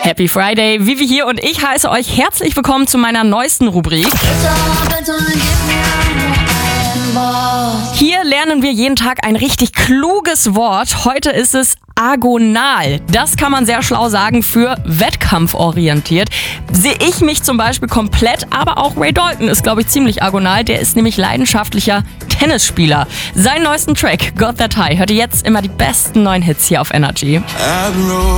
Happy Friday, Vivi hier und ich heiße euch herzlich willkommen zu meiner neuesten Rubrik. Hier lernen wir jeden Tag ein richtig kluges Wort. Heute ist es agonal. Das kann man sehr schlau sagen für wettkampforientiert. Sehe ich mich zum Beispiel komplett, aber auch Ray Dalton ist, glaube ich, ziemlich agonal. Der ist nämlich leidenschaftlicher Tennisspieler. Seinen neuesten Track, Got That High, hört ihr jetzt immer die besten neuen Hits hier auf Energy.